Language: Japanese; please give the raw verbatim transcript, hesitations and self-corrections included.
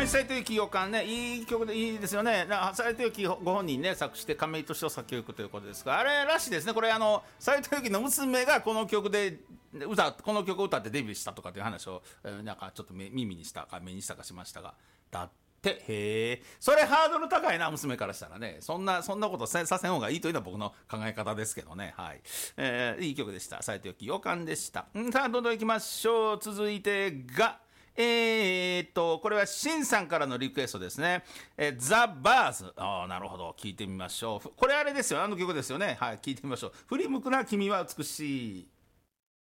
はい、斉藤由貴予感ね、いい曲でいいですよね。斉藤由貴ご本人ね作詞して亀井俊夫作曲ということですが、あれらしいですね。これあの斉藤由貴の娘がこの曲で歌この曲を歌ってデビューしたとかっていう話を、えー、なんかちょっと耳にしたか目にしたかしましたが、だってへえ、それハードル高いな、娘からしたらね。そんなそんなことさせん方がいいというのは僕の考え方ですけどね。はい、えー、いい曲でした。斉藤由貴予感でした。んさあどんどんいきましょう。続いてがえーっとこれはシンさんからのリクエストですね。えザ・バーズ、ああなるほど、聞いてみましょう。これあれですよ、あの曲ですよね。はい、聞いてみましょう。振り向くな君は美しい。